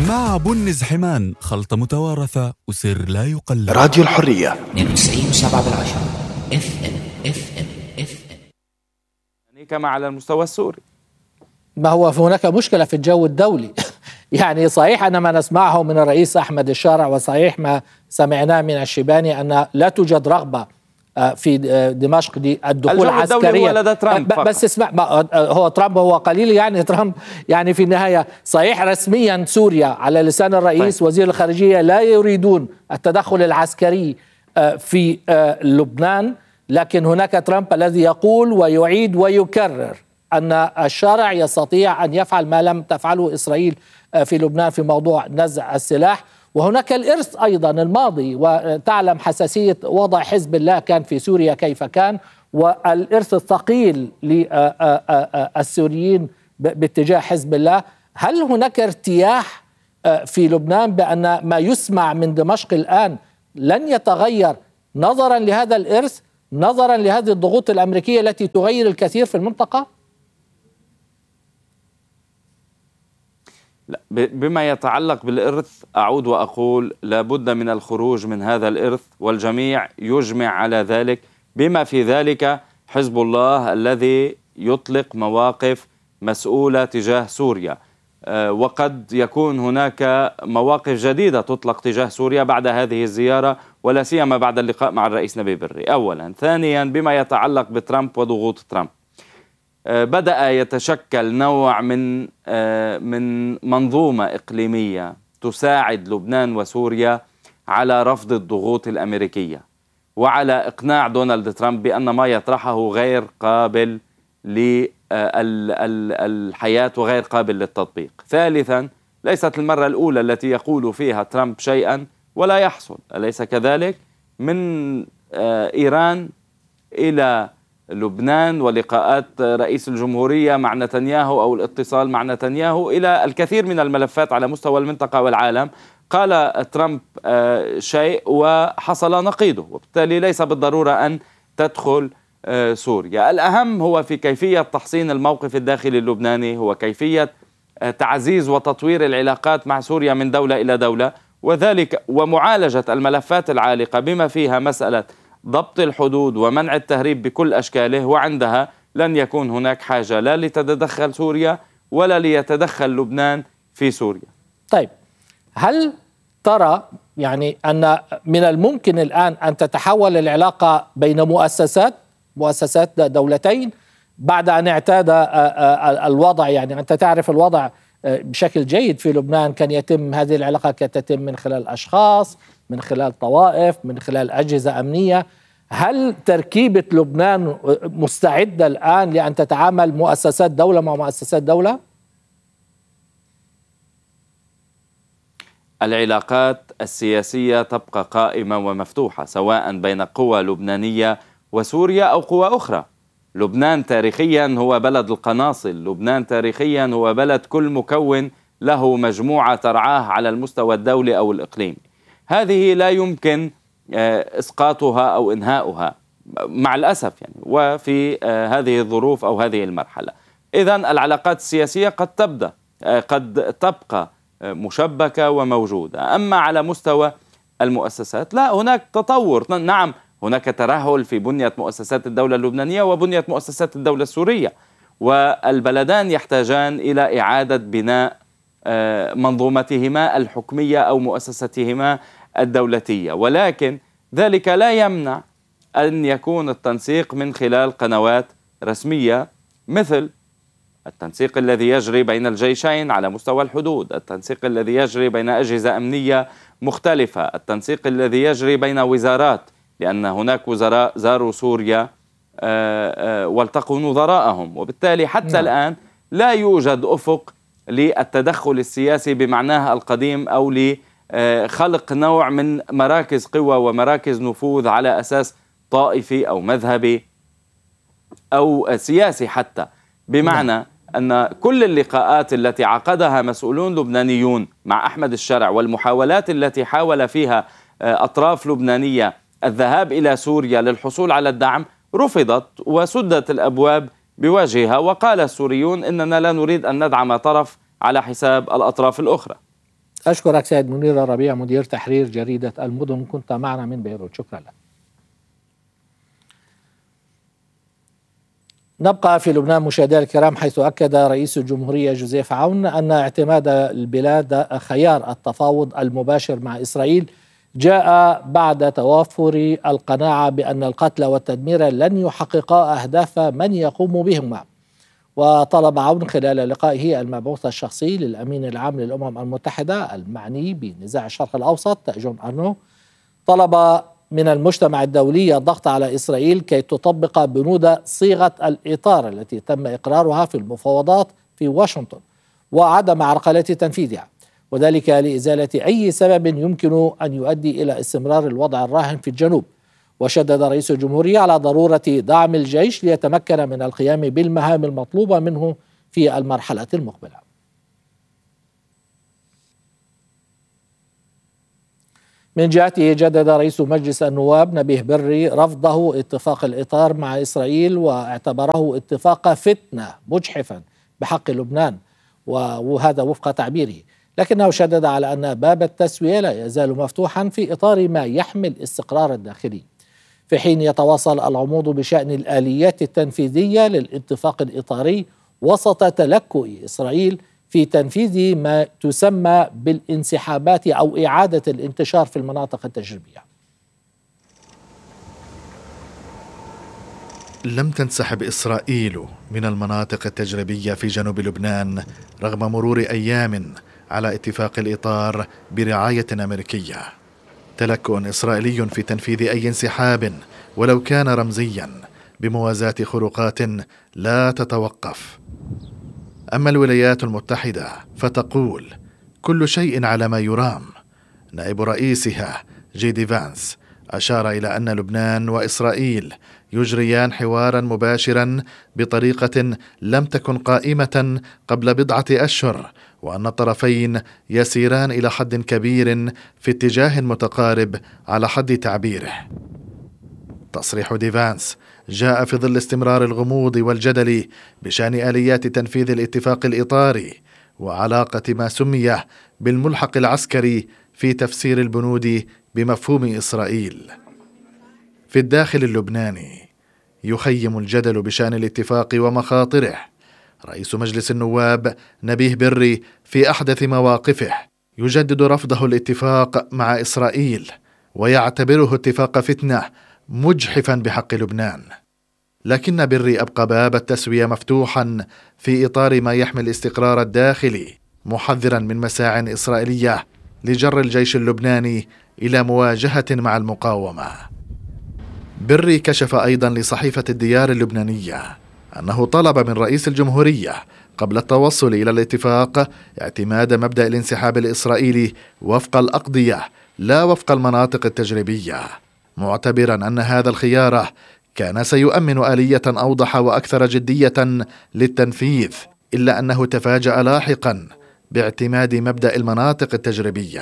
مع بنز حمان، خلطة متوارثة وسر لا يقلد. راديو الحرية 92.7 FM. كما على المستوى السوري. ما هو هناك مشكلة في الجو الدولي. يعني صحيح أن ما نسمعه من الرئيس أحمد الشارع، وصحيح ما سمعناه من الشيباني أن لا توجد رغبة في دمشق للدخول عسكريا. لدى ترامب بس اسمع، هو ترامب هو قليل، يعني ترامب يعني في النهاية صحيح رسميا سوريا على لسان الرئيس وزير الخارجية لا يريدون التدخل العسكري في لبنان، لكن هناك ترامب الذي يقول ويعيد ويكرر أن الشارع يستطيع أن يفعل ما لم تفعله إسرائيل في لبنان في موضوع نزع السلاح. وهناك الإرث أيضا الماضي، وتعلم حساسية وضع حزب الله كان في سوريا كيف كان، والإرث الثقيل للسوريين باتجاه حزب الله. هل هناك ارتياح في لبنان بأن ما يسمع من دمشق الآن لن يتغير نظرا لهذا الإرث، نظرا لهذه الضغوط الأمريكية التي تغير الكثير في المنطقة؟ لا، بما يتعلق بالإرث أعود وأقول لابد من الخروج من هذا الإرث، والجميع يجمع على ذلك، بما في ذلك حزب الله الذي يطلق مواقف مسؤولة تجاه سوريا، وقد يكون هناك مواقف جديدة تطلق تجاه سوريا بعد هذه الزيارة، ولا سيما بعد اللقاء مع الرئيس نبيل بري. أولا. ثانيا، بما يتعلق بترامب وضغوط ترامب، بدأ يتشكل نوع من منظومة إقليمية تساعد لبنان وسوريا على رفض الضغوط الأمريكية وعلى إقناع دونالد ترامب بأن ما يطرحه غير قابل للحياة وغير قابل للتطبيق. ثالثا، ليست المرة الأولى التي يقول فيها ترامب شيئا ولا يحصل، أليس كذلك؟ من إيران إلى لبنان ولقاءات رئيس الجمهورية مع نتنياهو أو الاتصال مع نتنياهو إلى الكثير من الملفات على مستوى المنطقة والعالم، قال ترامب شيء وحصل نقيضه، وبالتالي ليس بالضرورة أن تدخل سوريا. الأهم هو في كيفية تحصين الموقف الداخلي اللبناني، هو كيفية تعزيز وتطوير العلاقات مع سوريا من دولة إلى دولة، وذلك ومعالجة الملفات العالقة بما فيها مسألة ضبط الحدود ومنع التهريب بكل أشكاله، وعندها لن يكون هناك حاجة لا لتتدخل سوريا ولا ليتدخل لبنان في سوريا. طيب، هل ترى يعني أن من الممكن الآن أن تتحول العلاقة بين مؤسسات دولتين بعد أن اعتاد الوضع؟ يعني أنت تعرف الوضع بشكل جيد في لبنان، كان يتم هذه العلاقة تتم من خلال أشخاص، من خلال طوائف، من خلال أجهزة أمنية. هل تركيبة لبنان مستعدة الآن لأن تتعامل مؤسسات دولة مع مؤسسات دولة؟ العلاقات السياسية تبقى قائمة ومفتوحة، سواء بين قوى لبنانية وسوريا أو قوى أخرى. لبنان تاريخيا هو بلد القناصل، لبنان تاريخيا هو بلد كل مكون له مجموعة ترعاه على المستوى الدولي أو الإقليمي. هذه لا يمكن إسقاطها أو إنهاؤها مع الأسف، يعني وفي هذه الظروف أو هذه المرحلة. إذن العلاقات السياسية قد تبقى مشبكة وموجودة. أما على مستوى المؤسسات لا، هناك تطور. نعم، هناك ترهل في بنية مؤسسات الدولة اللبنانية وبنية مؤسسات الدولة السورية، والبلدان يحتاجان إلى إعادة بناء منظومتهما الحكمية أو مؤسستهما الدولتية، ولكن ذلك لا يمنع أن يكون التنسيق من خلال قنوات رسمية، مثل التنسيق الذي يجري بين الجيشين على مستوى الحدود، التنسيق الذي يجري بين أجهزة أمنية مختلفة، التنسيق الذي يجري بين وزارات، لأن هناك وزراء زاروا سوريا والتقوا نظراءهم، وبالتالي حتى الآن لا يوجد أفق للتدخل السياسي بمعناه القديم أو لخلق نوع من مراكز قوى ومراكز نفوذ على أساس طائفي أو مذهبي أو سياسي حتى، بمعنى أن كل اللقاءات التي عقدها مسؤولون لبنانيون مع أحمد الشرع والمحاولات التي حاول فيها أطراف لبنانية الذهاب إلى سوريا للحصول على الدعم رفضت وسدت الأبواب بوجهها، وقال السوريون إننا لا نريد أن ندعم طرف على حساب الأطراف الأخرى. أشكرك سيد منير الربيع، مدير تحرير جريدة المدن، كنت معنا من بيروت، شكرا لك. نبقى في لبنان مشاهدينا الكرام، حيث أكد رئيس الجمهورية جوزيف عون أن اعتماد البلاد خيار التفاوض المباشر مع إسرائيل جاء بعد توافر القناعة بأن القتل والتدمير لن يحققا أهداف من يقوم بهما. وطلب عون خلال لقائه المبعوث الشخصي للأمين العام للأمم المتحدة المعني بنزاع الشرق الأوسط جون أرنو، طلب من المجتمع الدولي الضغط على إسرائيل كي تطبق بنود صيغة الإطار التي تم إقرارها في المفاوضات في واشنطن وعدم عرقلة تنفيذها، وذلك لإزالة أي سبب يمكن أن يؤدي إلى استمرار الوضع الراهن في الجنوب. وشدد رئيس الجمهورية على ضرورة دعم الجيش ليتمكن من القيام بالمهام المطلوبة منه في المرحلة المقبلة. من جهته جدد رئيس مجلس النواب نبيه بري رفضه اتفاق الإطار مع إسرائيل، واعتبره اتفاق فتنة مجحفا بحق لبنان، وهذا وفق تعبيره، لكنه شدد على أن باب التسوية لا يزال مفتوحا في إطار ما يحمي الاستقرار الداخلي، في حين يتواصل العموض بشأن الآليات التنفيذية للاتفاق الإطاري وسط تلكؤ إسرائيل في تنفيذ ما تسمى بالانسحابات أو إعادة الانتشار في المناطق التجريبية. لم تنسحب إسرائيل من المناطق التجريبية في جنوب لبنان رغم مرور أيام على اتفاق الإطار برعاية أمريكية. تلكؤ إسرائيلي في تنفيذ أي انسحاب ولو كان رمزيا بموازاة خروقات لا تتوقف. أما الولايات المتحدة فتقول كل شيء على ما يرام. نائب رئيسها جيدي فانس أشار إلى أن لبنان وإسرائيل يجريان حوارا مباشرا بطريقة لم تكن قائمة قبل بضعة أشهر، وأن الطرفين يسيران إلى حد كبير في اتجاه متقارب على حد تعبيره. تصريح ديفانس جاء في ظل استمرار الغموض والجدل بشأن آليات تنفيذ الاتفاق الإطاري وعلاقة ما سمي بالملحق العسكري في تفسير البنود بمفهوم إسرائيل. في الداخل اللبناني يخيم الجدل بشأن الاتفاق ومخاطره. رئيس مجلس النواب نبيه بري في أحدث مواقفه يجدد رفضه الاتفاق مع إسرائيل ويعتبره اتفاق فتنة مجحفا بحق لبنان، لكن بري أبقى باب التسوية مفتوحا في إطار ما يحمي الاستقرار الداخلي، محذرا من مساع إسرائيلية لجر الجيش اللبناني إلى مواجهة مع المقاومة. بري كشف أيضا لصحيفة الديار اللبنانية أنه طلب من رئيس الجمهورية قبل التوصل إلى الاتفاق اعتماد مبدأ الانسحاب الإسرائيلي وفق الأقضية لا وفق المناطق التجريبية، معتبرا أن هذا الخيار كان سيؤمن آلية أوضح وأكثر جدية للتنفيذ، إلا أنه تفاجأ لاحقا باعتماد مبدأ المناطق التجريبية.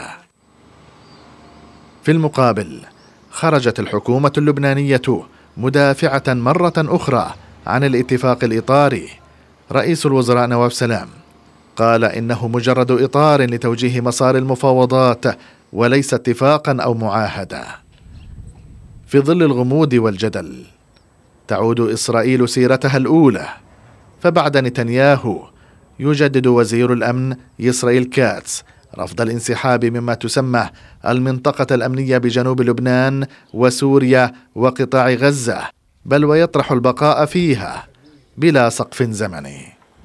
في المقابل خرجت الحكومة اللبنانية مدافعة مرة أخرى عن الاتفاق الإطاري. رئيس الوزراء نواف سلام قال إنه مجرد إطار لتوجيه مسار المفاوضات وليس اتفاقا أو معاهدة. في ظل الغموض والجدل تعود إسرائيل سيرتها الأولى، فبعد نتنياهو يجدد وزير الأمن إسرائيل كاتس رفض الانسحاب مما تسمى المنطقة الأمنية بجنوب لبنان وسوريا وقطاع غزة، بل ويطرح البقاء فيها بلا سقف زمني.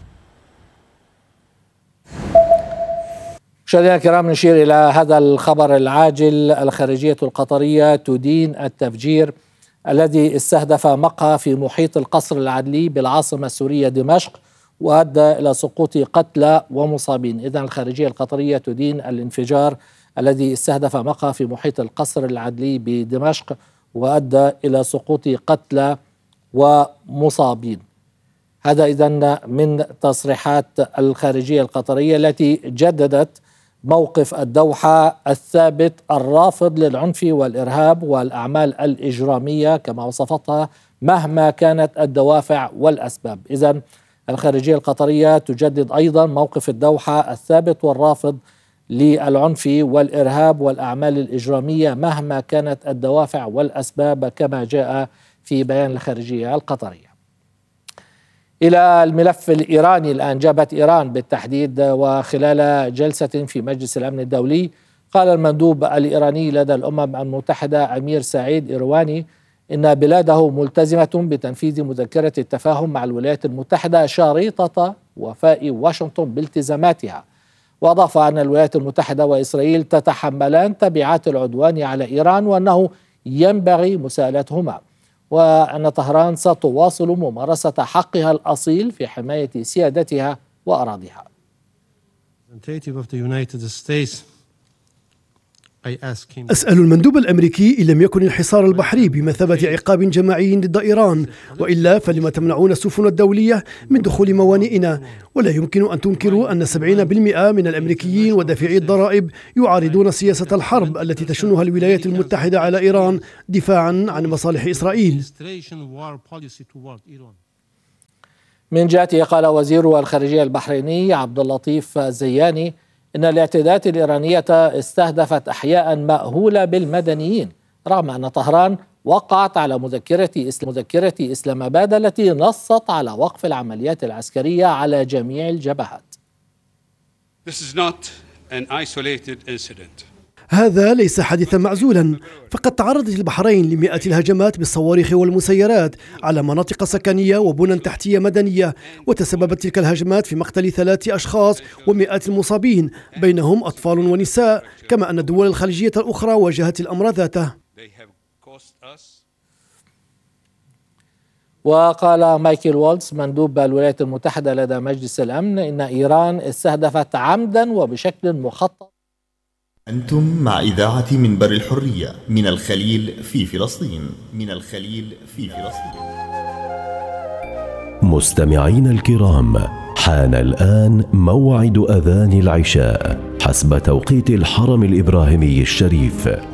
مشاهدينا الكرام، نشير إلى هذا الخبر العاجل. الخارجية القطرية تدين التفجير الذي استهدف مقهى في محيط القصر العدلي بالعاصمة السورية دمشق وأدى إلى سقوط قتلى ومصابين. إذن الخارجية القطرية تدين الانفجار الذي استهدف مقهى في محيط القصر العدلي بدمشق وأدى إلى سقوط قتلى ومصابين. هذا إذن من تصريحات الخارجية القطرية التي جددت موقف الدوحة الثابت الرافض للعنف والإرهاب والأعمال الإجرامية كما وصفتها مهما كانت الدوافع والأسباب. إذن الخارجية القطرية تجدد أيضا موقف الدوحة الثابت والرافض للعنف والإرهاب والأعمال الإجرامية مهما كانت الدوافع والأسباب، كما جاء في بيان الخارجية القطرية. إلى الملف الإيراني الآن. جابت إيران بالتحديد وخلال جلسة في مجلس الأمن الدولي، قال المندوب الإيراني لدى الأمم المتحدة أمير سعيد إيرواني إن بلاده ملتزمة بتنفيذ مذكرة التفاهم مع الولايات المتحدة شريطة وفاء واشنطن بالتزاماتها، وأضاف أن الولايات المتحدة وإسرائيل تتحملان تبعات العدوان على إيران وأنه ينبغي مساءلتهما، وأن طهران ستواصل ممارسة حقها الأصيل في حماية سيادتها وأراضيها. أسأل المندوب الأمريكي إن لم يكن الحصار البحري بمثابة عقاب جماعي ضد إيران، وإلا فلما تمنعون السفن الدولية من دخول موانئنا؟ ولا يمكن أن تنكروا أن 70% من الأمريكيين ودافعي الضرائب يعارضون سياسة الحرب التي تشنها الولايات المتحدة على إيران دفاعا عن مصالح إسرائيل. من جهته قال وزير الخارجية البحريني عبد اللطيف زياني إن الاعتداءات الإيرانية استهدفت أحياء مأهولة بالمدنيين، رغم أن طهران وقعت على مذكرة إسلام آباد التي نصت على وقف العمليات العسكرية على جميع الجبهات. هذا ليس حادثا معزولا، فقد تعرضت البحرين لمئات الهجمات بالصواريخ والمسيرات على مناطق سكنية وبنى تحتية مدنية، وتسببت تلك الهجمات في مقتل 3 أشخاص ومئات المصابين بينهم أطفال ونساء، كما أن الدول الخليجية الأخرى واجهت الأمر ذاته. وقال مايكل والتز مندوب الولايات المتحدة لدى مجلس الأمن إن إيران استهدفت عمدا وبشكل مخطط. أنتم مع إذاعة منبر الحرية من الخليل في فلسطين. مستمعين الكرام، حان الآن موعد أذان العشاء حسب توقيت الحرم الإبراهيمي الشريف.